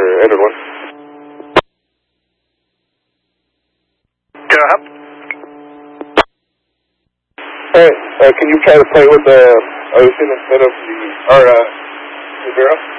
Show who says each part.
Speaker 1: Edward 1.
Speaker 2: Can I help?
Speaker 1: Hey, can you try to play with the ocean instead of the, or, the zero?